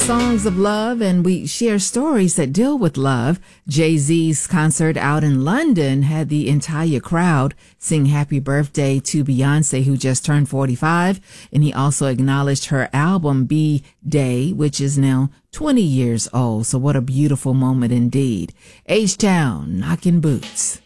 songs of love, and we share stories that deal with love. Jay-Z's concert out in London had the entire crowd sing happy birthday to Beyonce, who just turned 45, and he also acknowledged her album B-Day, which is now 20 years old. So what a beautiful moment indeed. H-Town, knocking boots.